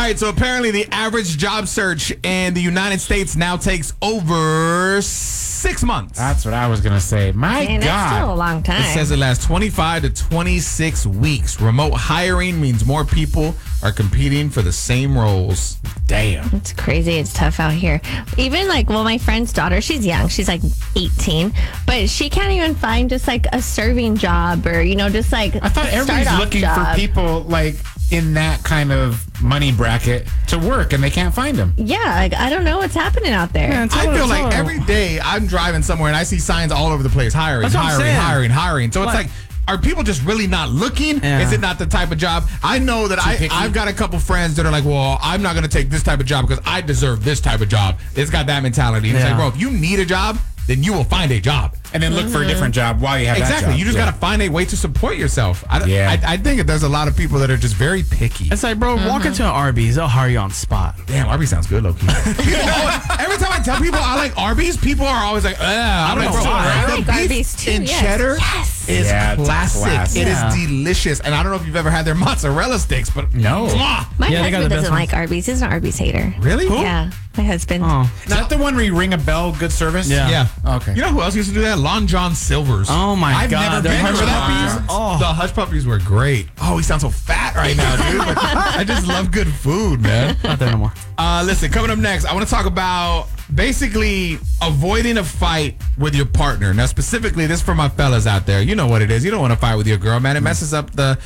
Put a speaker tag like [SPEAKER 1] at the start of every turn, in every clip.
[SPEAKER 1] right, so apparently the average job search in the United States now takes over 6 months.
[SPEAKER 2] That's what I was going to say. My
[SPEAKER 3] And that's still a
[SPEAKER 2] God.
[SPEAKER 3] long time.
[SPEAKER 1] It says it lasts 25 to 26 weeks. Remote hiring means more people are competing for the same roles.
[SPEAKER 2] Damn.
[SPEAKER 3] It's crazy. It's tough out here. Even my friend's daughter, she's young. She's like 18, but she can't even find just like a serving job or, just like
[SPEAKER 2] I thought everybody's
[SPEAKER 3] start-off
[SPEAKER 2] looking
[SPEAKER 3] job.
[SPEAKER 2] for people like in that kind of money bracket to work and they can't find them.
[SPEAKER 3] Yeah, I don't know what's happening out there.
[SPEAKER 1] I feel like every day I'm driving somewhere and I see signs all over the place. Hiring,
[SPEAKER 4] That's what I'm saying.
[SPEAKER 1] hiring. So it's like, are people just really not looking?
[SPEAKER 4] Yeah.
[SPEAKER 1] Is it not the type of job? I know that I've got a couple friends that are like, well, I'm not going to take this type of job because I deserve this type of job. It's got that mentality. And it's
[SPEAKER 4] Yeah.
[SPEAKER 1] like, bro, if you need a job, then you will find a job.
[SPEAKER 2] And then look for a different job while you have that
[SPEAKER 1] Exactly.
[SPEAKER 2] job.
[SPEAKER 1] You just got to find a way to support yourself. I think that there's a lot of people that are just very picky.
[SPEAKER 4] It's like, bro, walk into an Arby's, they'll hire you on spot.
[SPEAKER 1] Damn, Arby's sounds good, low-key. Every time I tell people I like Arby's, people are always like, I'm
[SPEAKER 4] don't
[SPEAKER 1] like,
[SPEAKER 4] know
[SPEAKER 1] bro,
[SPEAKER 4] why.
[SPEAKER 3] I
[SPEAKER 1] the
[SPEAKER 3] like
[SPEAKER 1] beef
[SPEAKER 3] Arby's too,
[SPEAKER 1] and
[SPEAKER 3] yes.
[SPEAKER 1] cheddar
[SPEAKER 3] Yes.
[SPEAKER 1] is
[SPEAKER 2] Yeah, it's
[SPEAKER 1] classic.
[SPEAKER 2] classic.
[SPEAKER 1] It
[SPEAKER 4] Yeah.
[SPEAKER 1] is delicious. And I don't know if you've ever had their mozzarella sticks, but
[SPEAKER 2] No.
[SPEAKER 1] Mwah!
[SPEAKER 3] My
[SPEAKER 4] Yeah, they got
[SPEAKER 3] husband
[SPEAKER 4] the best
[SPEAKER 3] doesn't
[SPEAKER 4] ones.
[SPEAKER 3] like Arby's. He's an Arby's hater.
[SPEAKER 1] Really?
[SPEAKER 3] Yeah, my husband.
[SPEAKER 4] Oh.
[SPEAKER 2] Is that the one where you ring a bell, good service?
[SPEAKER 4] Yeah.
[SPEAKER 1] Yeah.
[SPEAKER 2] Okay.
[SPEAKER 1] You know who else used to do that? Lon John Silver's.
[SPEAKER 4] Oh my
[SPEAKER 2] I've
[SPEAKER 4] God.
[SPEAKER 2] never
[SPEAKER 4] They're
[SPEAKER 2] been to
[SPEAKER 1] Remember that
[SPEAKER 2] Lon
[SPEAKER 1] piece?
[SPEAKER 2] John's.
[SPEAKER 4] Oh.
[SPEAKER 1] The hush puppies were great. Oh, he sounds so fat right now, dude. Like, I just love good food, man.
[SPEAKER 4] Not there no more.
[SPEAKER 1] Listen, coming up next, I want to talk about basically avoiding a fight with your partner. Now, specifically, this is for my fellas out there. You know what it is. You don't want to fight with your girl, man. It messes up the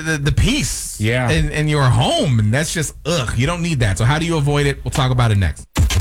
[SPEAKER 1] peace
[SPEAKER 2] Yeah.
[SPEAKER 1] in your home. And that's just, ugh, you don't need that. So how do you avoid it? We'll talk about it next.